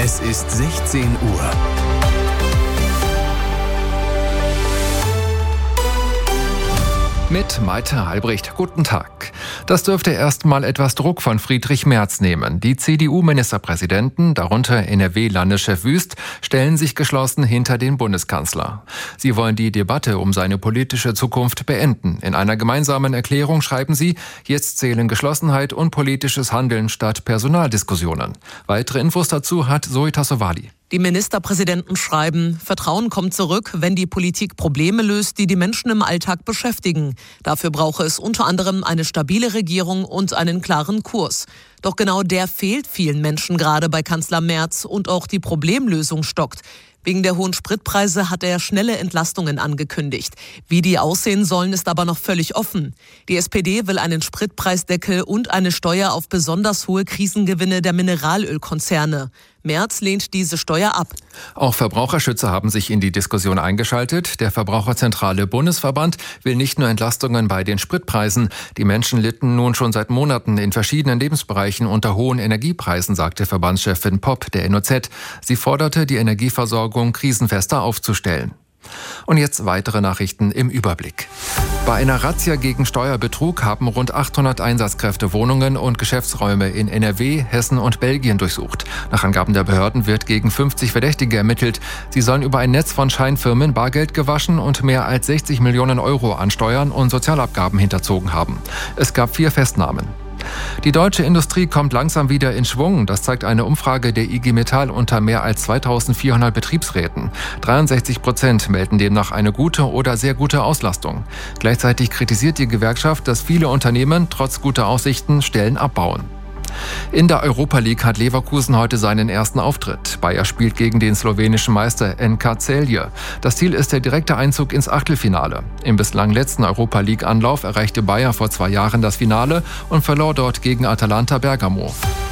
Es ist 16 Uhr. Mit Malte Albrecht. Guten Tag. Das dürfte erstmal etwas Druck von Friedrich Merz nehmen. Die CDU-Ministerpräsidenten, darunter NRW-Landeschef Wüst, stellen sich geschlossen hinter den Bundeskanzler. Sie wollen die Debatte um seine politische Zukunft beenden. In einer gemeinsamen Erklärung schreiben sie, jetzt zählen Geschlossenheit und politisches Handeln statt Personaldiskussionen. Weitere Infos dazu hat Zoe Tassovali. Die Ministerpräsidenten schreiben, Vertrauen kommt zurück, wenn die Politik Probleme löst, die die Menschen im Alltag beschäftigen. Dafür brauche es unter anderem eine stabile Regierung und einen klaren Kurs. Doch genau der fehlt vielen Menschen gerade bei Kanzler Merz und auch die Problemlösung stockt. Wegen der hohen Spritpreise hat er schnelle Entlastungen angekündigt. Wie die aussehen sollen, ist aber noch völlig offen. Die SPD will einen Spritpreisdeckel und eine Steuer auf besonders hohe Krisengewinne der Mineralölkonzerne. Merz lehnt diese Steuer ab. Auch Verbraucherschützer haben sich in die Diskussion eingeschaltet. Der Verbraucherzentrale Bundesverband will nicht nur Entlastungen bei den Spritpreisen. Die Menschen litten nun schon seit Monaten in verschiedenen Lebensbereichen unter hohen Energiepreisen, sagte Verbandschefin Popp der NOZ. Sie forderte, die Energieversorgung krisenfester aufzustellen. Und jetzt weitere Nachrichten im Überblick. Bei einer Razzia gegen Steuerbetrug haben rund 800 Einsatzkräfte Wohnungen und Geschäftsräume in NRW, Hessen und Belgien durchsucht. Nach Angaben der Behörden wird gegen 50 Verdächtige ermittelt. Sie sollen über ein Netz von Scheinfirmen Bargeld gewaschen und mehr als 60 Millionen Euro an Steuern und Sozialabgaben hinterzogen haben. Es gab 4 Festnahmen. Die deutsche Industrie kommt langsam wieder in Schwung. Das zeigt eine Umfrage der IG Metall unter mehr als 2400 Betriebsräten. 63% melden demnach eine gute oder sehr gute Auslastung. Gleichzeitig kritisiert die Gewerkschaft, dass viele Unternehmen trotz guter Aussichten Stellen abbauen. In der Europa League hat Leverkusen heute seinen ersten Auftritt. Bayer spielt gegen den slowenischen Meister NK Celje. Das Ziel ist der direkte Einzug ins Achtelfinale. Im bislang letzten Europa League Anlauf erreichte Bayer vor 2 Jahren das Finale und verlor dort gegen Atalanta Bergamo.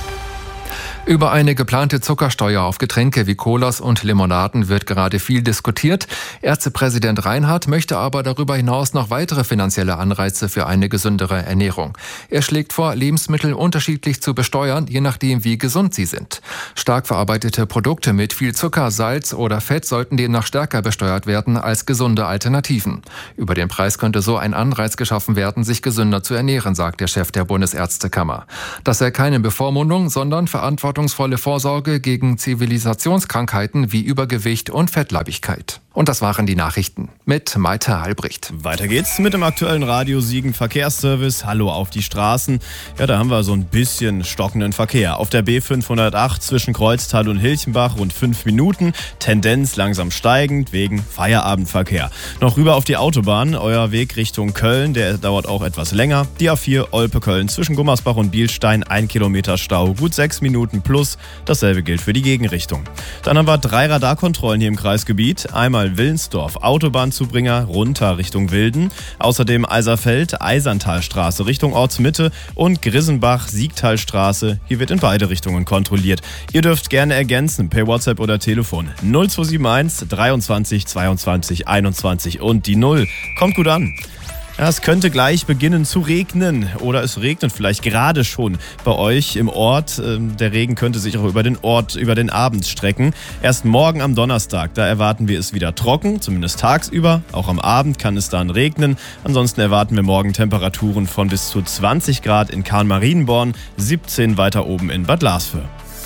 Über eine geplante Zuckersteuer auf Getränke wie Colas und Limonaden wird gerade viel diskutiert. Ärztepräsident Reinhardt möchte aber darüber hinaus noch weitere finanzielle Anreize für eine gesündere Ernährung. Er schlägt vor, Lebensmittel unterschiedlich zu besteuern, je nachdem wie gesund sie sind. Stark verarbeitete Produkte mit viel Zucker, Salz oder Fett sollten demnach stärker besteuert werden als gesunde Alternativen. Über den Preis könnte so ein Anreiz geschaffen werden, sich gesünder zu ernähren, sagt der Chef der Bundesärztekammer. Das sei keine Bevormundung, sondern verantwortungsvolle Vorsorge gegen Zivilisationskrankheiten wie Übergewicht und Fettleibigkeit. Und das waren die Nachrichten mit Malte Albrecht. Weiter geht's mit dem aktuellen Radio Siegen Verkehrsservice. Hallo auf die Straßen. Ja, da haben wir so ein bisschen stockenden Verkehr. Auf der B508 zwischen Kreuztal und Hilchenbach rund 5 Minuten. Tendenz langsam steigend wegen Feierabendverkehr. Noch rüber auf die Autobahn. Euer Weg Richtung Köln, der dauert auch etwas länger. Die A4 Olpe-Köln zwischen Gummersbach und Bielstein 1 Kilometer Stau. Gut 6 Minuten plus. Dasselbe gilt für die Gegenrichtung. Dann haben wir 3 Radarkontrollen hier im Kreisgebiet. Einmal Willensdorf, Autobahnzubringer runter Richtung Wilden. Außerdem Eiserfeld, Eiserntalstraße Richtung Ortsmitte und Grissenbach, Siegtalstraße. Hier wird in beide Richtungen kontrolliert. Ihr dürft gerne ergänzen per WhatsApp oder Telefon 0271 23 22 21 und die 0. Kommt gut an. Ja, es könnte gleich beginnen zu regnen oder es regnet vielleicht gerade schon bei euch im Ort. Der Regen könnte sich auch über den Abend strecken. Erst morgen am Donnerstag, da erwarten wir es wieder trocken, zumindest tagsüber. Auch am Abend kann es dann regnen. Ansonsten erwarten wir morgen Temperaturen von bis zu 20 Grad in Kahn-Marienborn, 17 weiter oben in Bad Lasve.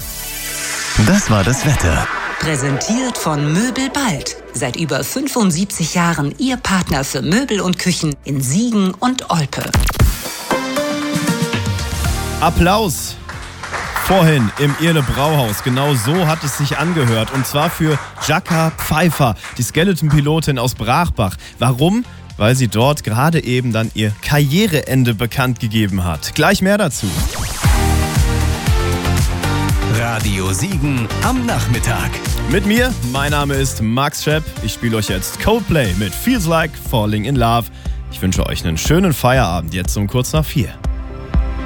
Das war das Wetter. Präsentiert von Möbel Bald. Seit über 75 Jahren Ihr Partner für Möbel und Küchen in Siegen und Olpe. Applaus! Vorhin im Irle Brauhaus. Genau so hat es sich angehört. Und zwar für Jacka Pfeiffer, die Skeleton-Pilotin aus Brachbach. Warum? Weil sie dort gerade eben dann ihr Karriereende bekannt gegeben hat. Gleich mehr dazu. Radio Siegen am Nachmittag. Mit mir, mein Name ist Max Schepp. Ich spiele euch jetzt Coldplay mit Feels Like Falling in Love. Ich wünsche euch einen schönen Feierabend jetzt um kurz nach 4.